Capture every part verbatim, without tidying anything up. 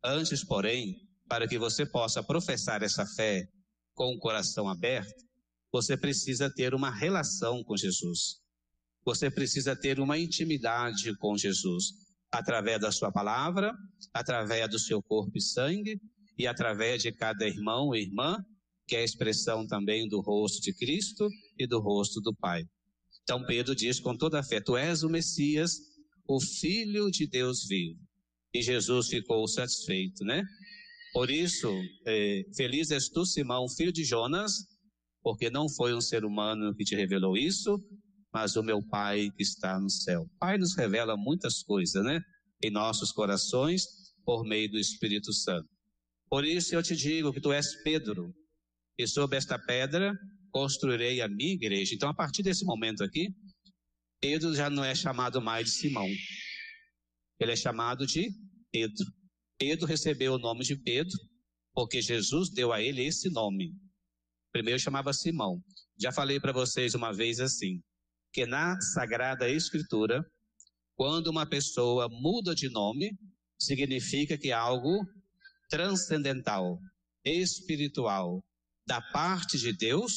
Antes, porém, para que você possa professar essa fé com o coração aberto, você precisa ter uma relação com Jesus. Você precisa ter uma intimidade com Jesus, através da sua palavra, através do seu corpo e sangue, e através de cada irmão e irmã, que é a expressão também do rosto de Cristo e do rosto do Pai. Então Pedro diz com toda a fé: tu és o Messias, o Filho de Deus vivo. E Jesus ficou satisfeito, né? Por isso, eh, feliz és tu, Simão, filho de Jonas, porque não foi um ser humano que te revelou isso, mas o meu Pai que está no céu. O Pai nos revela muitas coisas, né? Em nossos corações, por meio do Espírito Santo. Por isso eu te digo que tu és Pedro, e sobre esta pedra construirei a minha igreja. Então, a partir desse momento aqui, Pedro já não é chamado mais de Simão. Ele é chamado de Pedro. Pedro recebeu o nome de Pedro, porque Jesus deu a ele esse nome. Primeiro chamava Simão. Já falei para vocês uma vez assim, que na Sagrada Escritura, quando uma pessoa muda de nome, significa que algo transcendental, espiritual, da parte de Deus,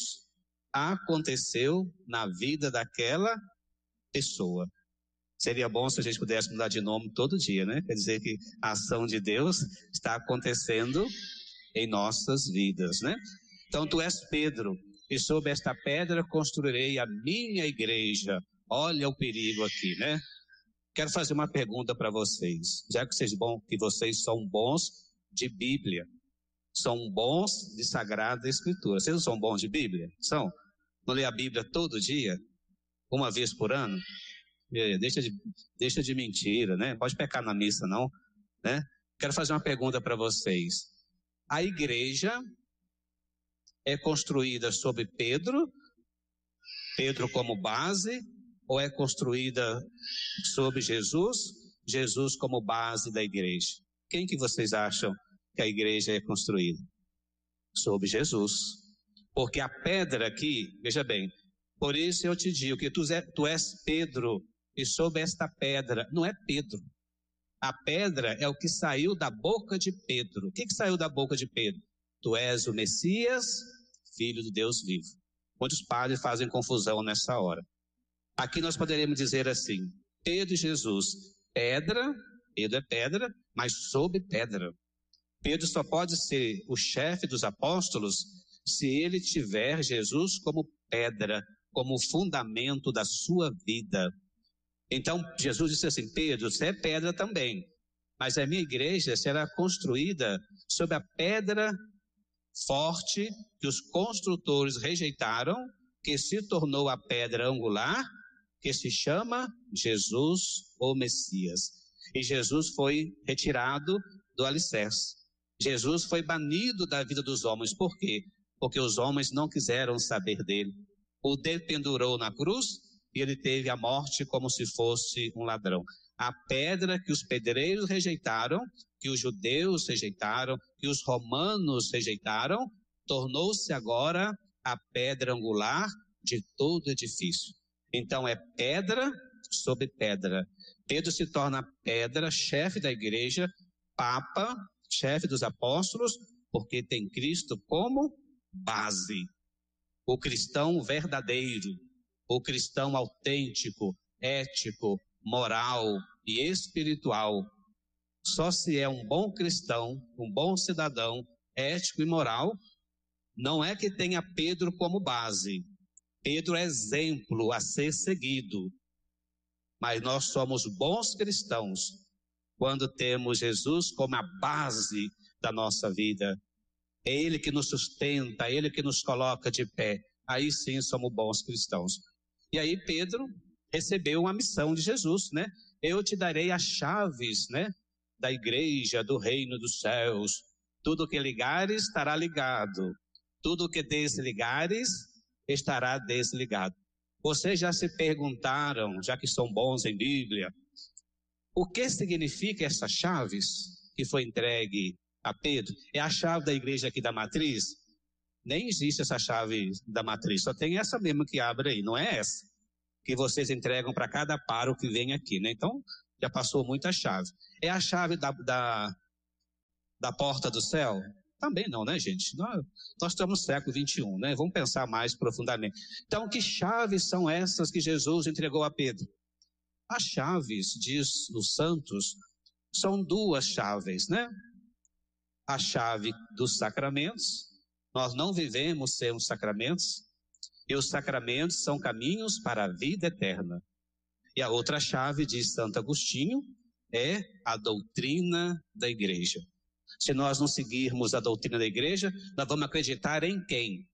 aconteceu na vida daquela pessoa. Seria bom se a gente pudesse mudar de nome todo dia, né? Quer dizer que a ação de Deus está acontecendo em nossas vidas, né? Então tu és Pedro, e sobre esta pedra construirei a minha igreja. Olha o perigo aqui, né? Quero fazer uma pergunta para vocês. Já que vocês, bom, que vocês são bons de Bíblia, são bons de Sagrada Escritura. Vocês não são bons de Bíblia? São? Não lê a Bíblia todo dia? Uma vez por ano? Deixa de, deixa de mentira, né? Pode pecar na missa, não, né? Quero fazer uma pergunta para vocês. A igreja é construída sobre Pedro, Pedro como base, ou é construída sobre Jesus, Jesus como base da igreja? Quem que vocês acham que a igreja é construída? Sobre Jesus. Porque a pedra aqui, veja bem, por isso eu te digo que tu, tu és Pedro, e sobre esta pedra, não é Pedro. A pedra é o que saiu da boca de Pedro. O que, que saiu da boca de Pedro? Tu és o Messias, Filho do Deus vivo. Muitos padres fazem confusão nessa hora. Aqui nós poderíamos dizer assim, Pedro e Jesus, pedra, Pedro é pedra, mas sob pedra. Pedro só pode ser o chefe dos apóstolos se ele tiver Jesus como pedra, como fundamento da sua vida. Então Jesus disse assim, Pedro, você é pedra também, mas a minha igreja será construída sobre a pedra forte que os construtores rejeitaram, que se tornou a pedra angular, que se chama Jesus, o Messias. E Jesus foi retirado do alicerce. Jesus foi banido da vida dos homens. Por quê? Porque os homens não quiseram saber dele. O dependurou na cruz e ele teve a morte como se fosse um ladrão. A pedra que os pedreiros rejeitaram, que os judeus rejeitaram, que os romanos rejeitaram, tornou-se agora a pedra angular de todo edifício. Então é pedra sobre pedra. Pedro se torna pedra, chefe da igreja, papa, chefe dos apóstolos, porque tem Cristo como base. O cristão verdadeiro, o cristão autêntico, ético, moral e espiritual, só se é um bom cristão, um bom cidadão, ético e moral, não é que tenha Pedro como base. Pedro é exemplo a ser seguido. Mas nós somos bons cristãos quando temos Jesus como a base da nossa vida. É Ele que nos sustenta, é Ele que nos coloca de pé. Aí sim somos bons cristãos. E aí Pedro recebeu uma missão de Jesus, né? Eu te darei as chaves, né? Da igreja, do reino dos céus. Tudo que ligares estará ligado. Tudo que desligares estará desligado. Vocês já se perguntaram, já que são bons em Bíblia, o que significa essas chaves que foi entregue a Pedro? É a chave da igreja aqui da matriz? Nem existe essa chave da matriz, só tem essa mesmo que abre aí, não é essa que vocês entregam para cada pároco que vem aqui, né? Então, já passou muita chave. É a chave da, da, da porta do céu? Também não, né, gente? Nós, nós estamos no século vinte e um, né? Vamos pensar mais profundamente. Então, que chaves são essas que Jesus entregou a Pedro? As chaves, diz os santos, são duas chaves, né? A chave dos sacramentos. Nós não vivemos sem os sacramentos, e os sacramentos são caminhos para a vida eterna. E a outra chave, diz Santo Agostinho, é a doutrina da igreja. Se nós não seguirmos a doutrina da igreja, nós vamos acreditar em quem?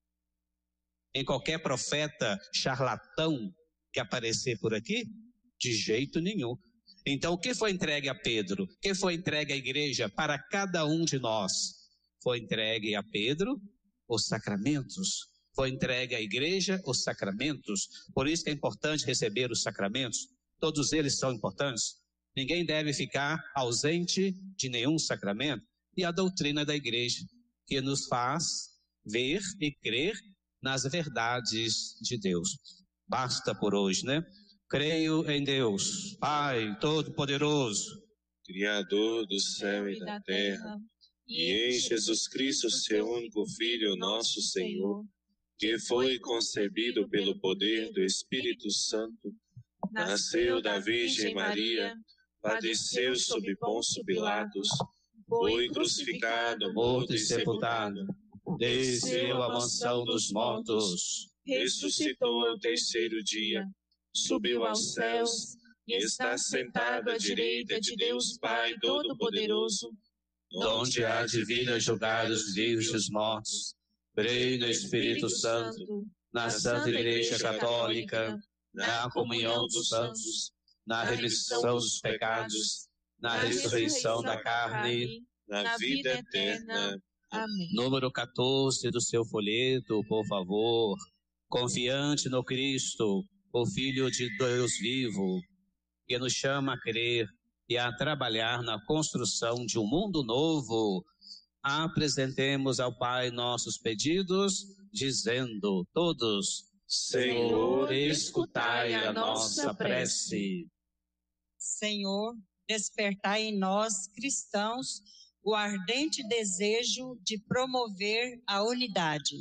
Em qualquer profeta charlatão que aparecer por aqui? De jeito nenhum. Então, o que foi entregue a Pedro? O que foi entregue à igreja para cada um de nós? Foi entregue a Pedro os sacramentos. Foi entregue à igreja os sacramentos. Por isso que é importante receber os sacramentos. Todos eles são importantes. Ninguém deve ficar ausente de nenhum sacramento. E a doutrina da igreja, que nos faz ver e crer nas verdades de Deus. Basta por hoje, né? Creio em Deus, Pai Todo-Poderoso, Criador do céu e da terra, e em Jesus Cristo, seu único Filho, nosso Senhor, que foi concebido pelo poder do Espírito Santo, nasceu da Virgem Maria, padeceu sob Pôncio Pilatos, foi crucificado, morto e sepultado, desceu à mansão dos mortos, ressuscitou ao terceiro dia, subiu aos céus e está sentado à direita de Deus Pai Todo-Poderoso, onde há de vir a julgar os vivos e os mortos. Creio no Espírito Santo, na Santa Igreja Católica, na comunhão dos santos, na remissão dos pecados, na ressurreição da carne, na vida eterna. Amém. Número quatorze do seu folheto, por favor. Confiante no Cristo, o Filho de Deus vivo, que nos chama a crer e a trabalhar na construção de um mundo novo, apresentemos ao Pai nossos pedidos, dizendo todos: Senhor, escutai a nossa prece. Senhor, despertai em nós, cristãos, o ardente desejo de promover a unidade.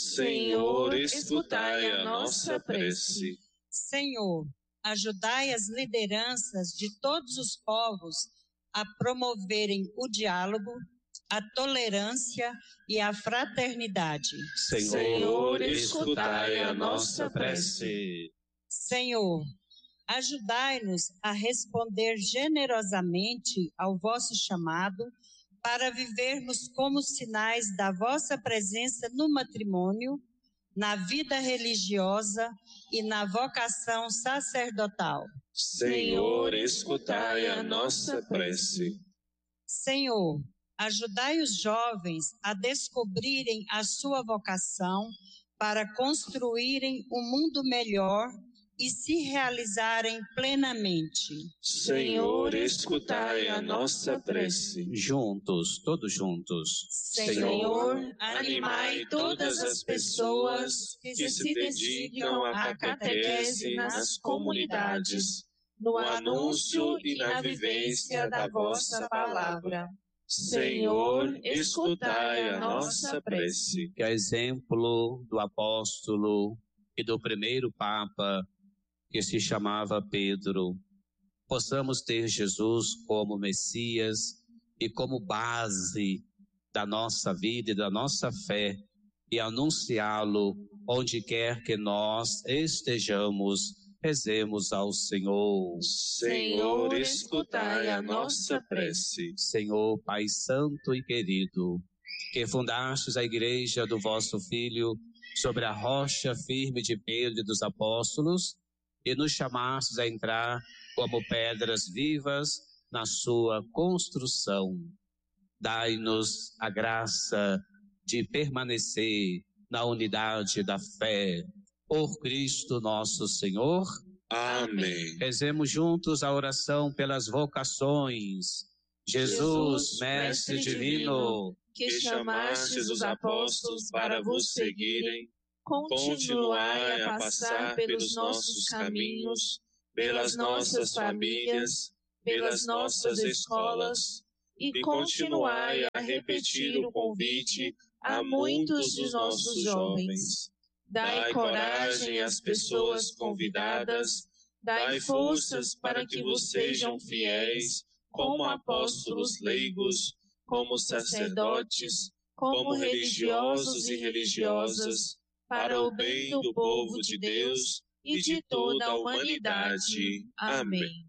Senhor, escutai a nossa prece. Senhor, ajudai as lideranças de todos os povos a promoverem o diálogo, a tolerância e a fraternidade. Senhor, escutai a nossa prece. Senhor, ajudai-nos a responder generosamente ao vosso chamado para vivermos como sinais da vossa presença no matrimônio, na vida religiosa e na vocação sacerdotal. Senhor, escutai a nossa prece. Senhor, ajudai os jovens a descobrirem a sua vocação para construírem um mundo melhor e se realizarem plenamente. Senhor, escutai a nossa prece. Juntos, todos juntos. Senhor, animai todas as pessoas que se dedicam à catequese nas comunidades, no anúncio e na vivência da vossa palavra. Senhor, escutai a nossa prece. Que a exemplo do apóstolo e do primeiro Papa, que se chamava Pedro, possamos ter Jesus como Messias e como base da nossa vida e da nossa fé e anunciá-lo onde quer que nós estejamos. Rezemos ao Senhor. Senhor, escutai a nossa prece. Senhor, Pai Santo e querido, que fundastes a igreja do vosso Filho sobre a rocha firme de Pedro e dos apóstolos, e nos chamastes a entrar como pedras vivas na sua construção. Dai-nos a graça de permanecer na unidade da fé. Por Cristo nosso Senhor. Amém. Rezemos juntos a oração pelas vocações. Jesus, Mestre Divino, que chamastes os apóstolos para vos seguirem, continuai a passar pelos nossos caminhos, pelas nossas famílias, pelas nossas escolas, e continuai a repetir o convite a muitos de nossos jovens. Dai coragem às pessoas convidadas, dai forças para que vos sejam fiéis, como apóstolos leigos, como sacerdotes, como religiosos e religiosas, para o bem do povo de Deus e de toda a humanidade. Amém.